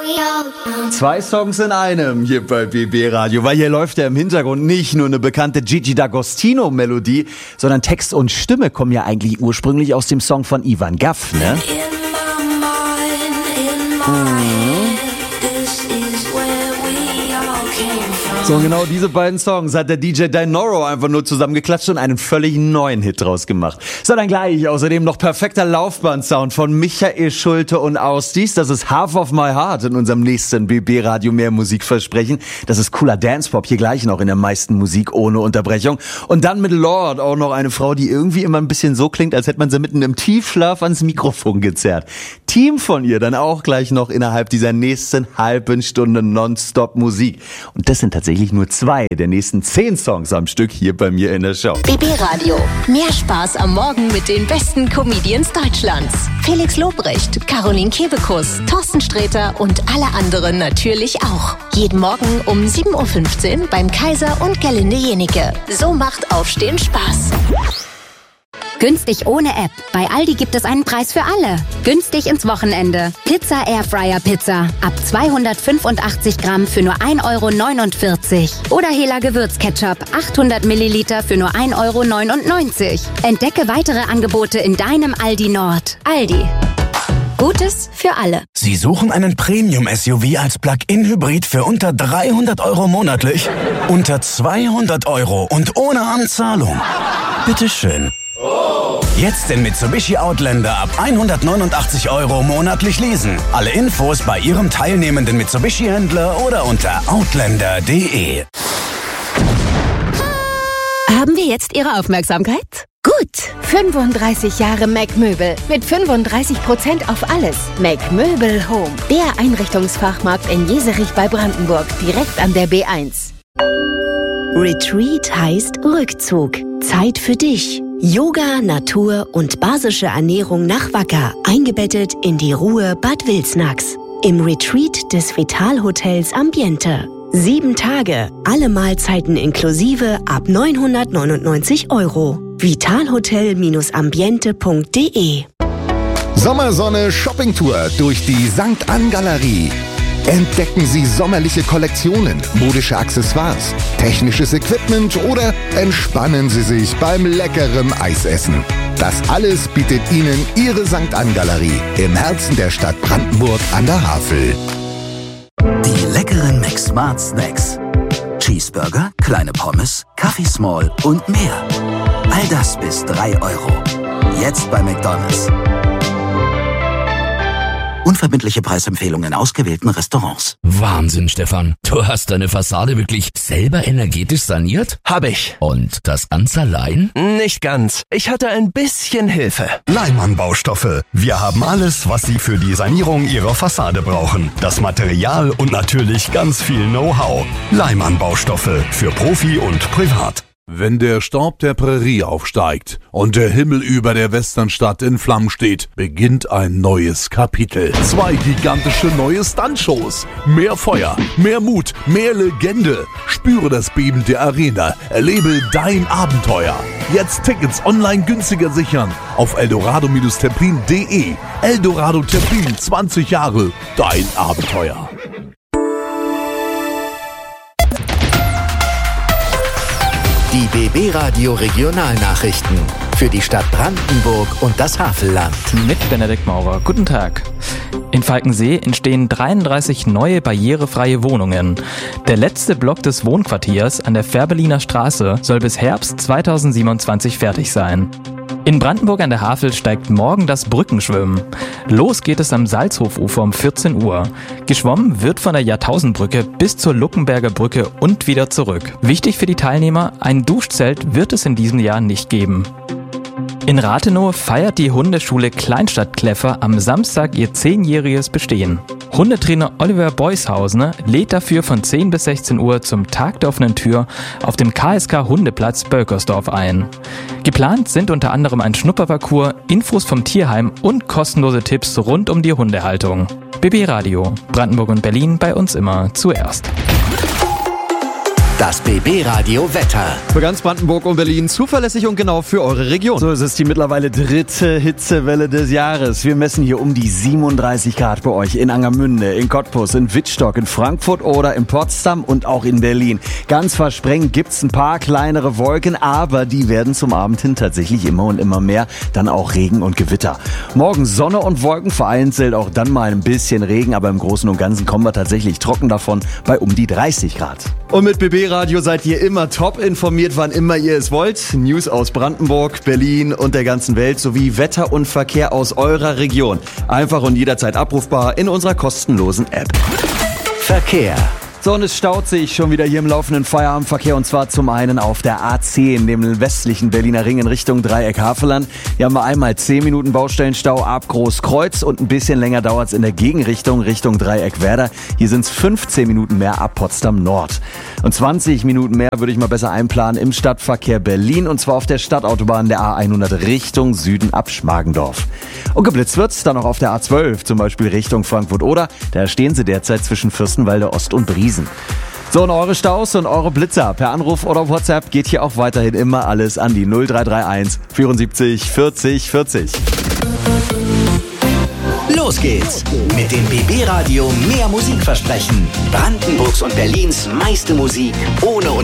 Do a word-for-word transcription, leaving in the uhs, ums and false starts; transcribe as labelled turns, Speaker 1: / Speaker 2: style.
Speaker 1: Zwei Songs in einem hier bei B B Radio, weil hier läuft ja im Hintergrund nicht nur eine bekannte Gigi D'Agostino-Melodie, sondern Text und Stimme kommen ja eigentlich ursprünglich aus dem Song von Ivan Gaff, ne? So, genau diese beiden Songs hat der D J Dinoro einfach nur zusammengeklatscht und einen völlig neuen Hit draus gemacht. So, dann gleich außerdem noch perfekter Laufbahn-Sound von Michael Schulte und Ausdies. Das ist Half of My Heart in unserem nächsten B B Radio mehr Musikversprechen. Das ist cooler Dance-Pop, hier gleich noch in der meisten Musik ohne Unterbrechung. Und dann mit Lord auch noch eine Frau, die irgendwie immer ein bisschen so klingt, als hätte man sie mitten im Tiefschlaf ans Mikrofon gezerrt. Team von ihr dann auch gleich noch innerhalb dieser nächsten halben Stunde Nonstop Musik. Und das sind tatsächlich nur zwei der nächsten zehn Songs am Stück hier bei mir in der Show.
Speaker 2: B B Radio. Mehr Spaß am Morgen mit den besten Comedians Deutschlands. Felix Lobrecht, Caroline Kebekus, Thorsten Sträter und alle anderen natürlich auch. Jeden Morgen um sieben Uhr fünfzehn beim Kaiser und Gerlinde Jenike. So macht Aufstehen Spaß.
Speaker 3: Günstig ohne App. Bei Aldi gibt es einen Preis für alle. Günstig ins Wochenende. Pizza Airfryer Pizza. Ab zweihundertfünfundachtzig Gramm für nur ein Euro neunundvierzig. Oder Hela Gewürzketchup. achthundert Milliliter für nur ein Euro neunundneunzig. Entdecke weitere Angebote in deinem Aldi Nord. Aldi. Gutes für alle.
Speaker 4: Sie suchen einen Premium-S U V als Plug-in-Hybrid für unter dreihundert Euro monatlich? Unter zweihundert Euro und ohne Anzahlung? Bitteschön. Jetzt den Mitsubishi Outlander ab hundertneunundachtzig Euro monatlich leasen. Alle Infos bei Ihrem teilnehmenden Mitsubishi-Händler oder unter outlander punkt de.
Speaker 3: Haben wir jetzt Ihre Aufmerksamkeit?
Speaker 5: Gut, fünfunddreißig Jahre Mac Möbel mit fünfunddreißig Prozent auf alles. Mac Möbel Home, der Einrichtungsfachmarkt in Jeserich bei Brandenburg, direkt an der B eins.
Speaker 6: Retreat heißt Rückzug. Zeit für dich. Yoga, Natur und basische Ernährung nach Wacker, eingebettet in die Ruhe Bad Wilsnax. Im Retreat des Vital-Hotels Ambiente. Sieben Tage, alle Mahlzeiten inklusive ab neunhundertneunundneunzig Euro. vitalhotel Ambiente punkt de.
Speaker 7: Sommersonne Shoppingtour durch die Sankt Ann Galerie. Entdecken Sie sommerliche Kollektionen, modische Accessoires, technisches Equipment oder entspannen Sie sich beim leckeren Eisessen. Das alles bietet Ihnen Ihre Sankt Ann Galerie im Herzen der Stadt Brandenburg an der Havel.
Speaker 8: Die leckeren McSmart Snacks. Cheeseburger, kleine Pommes, Kaffee Small und mehr. All das bis drei Euro. Jetzt bei McDonald's. Unverbindliche Preisempfehlungen in ausgewählten Restaurants.
Speaker 9: Wahnsinn, Stefan. Du hast deine Fassade wirklich selber energetisch saniert?
Speaker 10: Hab ich.
Speaker 9: Und das ganz allein?
Speaker 10: Nicht ganz. Ich hatte ein bisschen Hilfe.
Speaker 11: Leimann Baustoffe. Wir haben alles, was Sie für die Sanierung Ihrer Fassade brauchen. Das Material und natürlich ganz viel Know-how. Leimann Baustoffe. Für Profi und Privat.
Speaker 12: Wenn der Staub der Prärie aufsteigt und der Himmel über der Westernstadt in Flammen steht, beginnt ein neues Kapitel. Zwei gigantische neue Stuntshows. Mehr Feuer, mehr Mut, mehr Legende. Spüre das Beben der Arena. Erlebe dein Abenteuer. Jetzt Tickets online günstiger sichern auf eldorado Templin punkt de. Eldorado Templin, zwanzig Jahre, dein Abenteuer.
Speaker 13: Die B B Radio Regionalnachrichten für die Stadt Brandenburg und das Havelland.
Speaker 14: Mit Benedikt Maurer. Guten Tag. In Falkensee entstehen dreiunddreißig neue barrierefreie Wohnungen. Der letzte Block des Wohnquartiers an der Fährberliner Straße soll bis Herbst zweitausendsiebenundzwanzig fertig sein. In Brandenburg an der Havel steigt morgen das Brückenschwimmen. Los geht es am Salzhofufer um vierzehn Uhr. Geschwommen wird von der Jahrtausendbrücke bis zur Luckenberger Brücke und wieder zurück. Wichtig für die Teilnehmer, ein Duschzelt wird es in diesem Jahr nicht geben. In Rathenow feiert die Hundeschule Kleinstadt Kläffer am Samstag ihr zehnjähriges Bestehen. Hundetrainer Oliver Beushausen lädt dafür von zehn bis sechzehn Uhr zum Tag der offenen Tür auf dem K S K Hundeplatz Bölkersdorf ein. Geplant sind unter anderem ein Schnupperparcours, Infos vom Tierheim und kostenlose Tipps rund um die Hundehaltung. B B Radio, Brandenburg und Berlin, bei uns immer zuerst.
Speaker 13: Das B B-Radio Wetter.
Speaker 1: Für ganz Brandenburg und Berlin zuverlässig und genau für eure Region. So ist es die mittlerweile dritte Hitzewelle des Jahres. Wir messen hier um die siebenunddreißig Grad bei euch in Angermünde, in Cottbus, in Wittstock, in Frankfurt oder in Potsdam und auch in Berlin. Ganz versprengt gibt's ein paar kleinere Wolken, aber die werden zum Abend hin tatsächlich immer und immer mehr. Dann auch Regen und Gewitter. Morgen Sonne und Wolken, vereinzelt auch dann mal ein bisschen Regen, aber im Großen und Ganzen kommen wir tatsächlich trocken davon bei um die dreißig Grad. Und mit B B-Radio seid ihr immer top informiert, wann immer ihr es wollt. News aus Brandenburg, Berlin und der ganzen Welt sowie Wetter und Verkehr aus eurer Region. Einfach und jederzeit abrufbar in unserer kostenlosen App.
Speaker 13: Verkehr.
Speaker 1: So, und es staut sich schon wieder hier im laufenden Feierabendverkehr, und zwar zum einen auf der A zehn, dem westlichen Berliner Ring in Richtung Dreieck Havelland. Hier haben wir einmal zehn Minuten Baustellenstau ab Großkreuz und ein bisschen länger dauert es in der Gegenrichtung Richtung Dreieck Werder. Hier sind es fünfzehn Minuten mehr ab Potsdam Nord. Und zwanzig Minuten mehr würde ich mal besser einplanen im Stadtverkehr Berlin, und zwar auf der Stadtautobahn der A hundert Richtung Süden ab Schmargendorf. Und geblitzt wird's dann noch auf der A zwölf, zum Beispiel Richtung Frankfurt-Oder. Da stehen sie derzeit zwischen Fürstenwalde Ost und Briesen. So, und eure Staus und eure Blitzer per Anruf oder WhatsApp geht hier auch weiterhin immer alles an die null drei drei eins vierundsiebzig vierzig vierzig.
Speaker 13: Los geht's mit dem B B-Radio Mehr Musik versprechen. Brandenburgs und Berlins meiste Musik ohne